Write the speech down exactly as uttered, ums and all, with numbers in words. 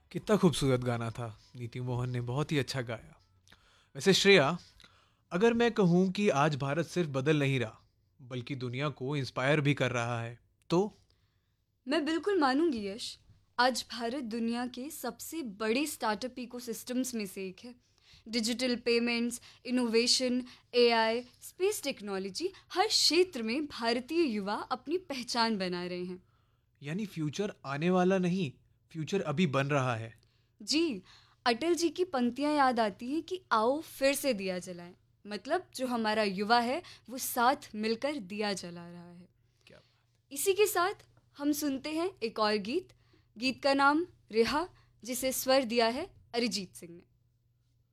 कितना खूबसूरत गाना था। नीति मोहन ने बहुत ही अच्छा गाया। वैसे श्रेया, अगर मैं कहूँ कि आज भारत सिर्फ बदल नहीं रहा बल्कि दुनिया को इंस्पायर भी कर रहा है तो? मैं बिल्कुल मानूंगी यश। आज भारत दुनिया के सबसे बड़े स्टार्टअप इकोसिस्टम्स में से एक है। Digital payments, innovation, AI, space technology, हर क्षेत्र में भारतीय युवा अपनी पहचान बना रहे हैं। यानी फ्यूचर आने वाला नहीं, फ्यूचर अभी बन रहा है। जी, अटल जी की पंक्तियां याद आती हैं कि आओ फिर से दिया जलाएं। मतलब जो हमारा युवा है वो साथ मिलकर दिया जला रहा है। क्या बात। इसी के साथ हम सुनते हैं एक और गीत। गीत का नाम रिहा, जिसे स्वर दिया है अरिजीत सिंह ने।